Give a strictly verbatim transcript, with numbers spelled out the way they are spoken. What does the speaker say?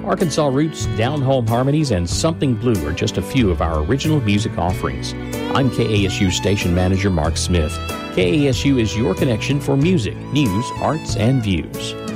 Arkansas Roots, Down Home Harmonies, and Something Blue are just a few of our original music offerings. I'm K A S U Station Manager Mark Smith. K A S U is your connection for music, news, arts, and views.